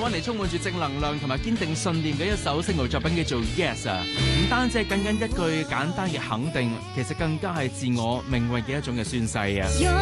翻嚟充滿住正能量同埋堅定信念嘅一首聲樂作品，叫做 Yes 啊！唔單止係僅僅一句簡單嘅肯定，其實更加係自我命運嘅一種嘅宣誓啊！